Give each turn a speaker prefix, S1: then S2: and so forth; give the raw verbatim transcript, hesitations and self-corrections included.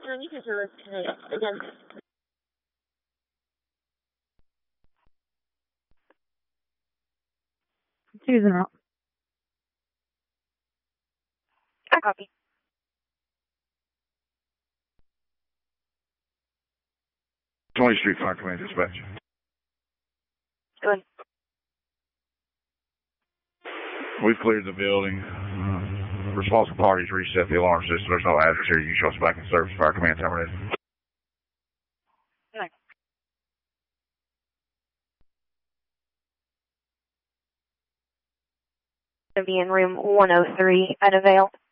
S1: And you can hear us again.
S2: Susan out.
S1: I copy.
S3: twentieth Street Fire Command Dispatch.
S1: Good.
S3: We've cleared the building. Uh, responsible parties reset the alarm system. There's no hazards here. You show us back in service. Fire Command terminated.
S1: Good. Going to be in room one oh three at Avail.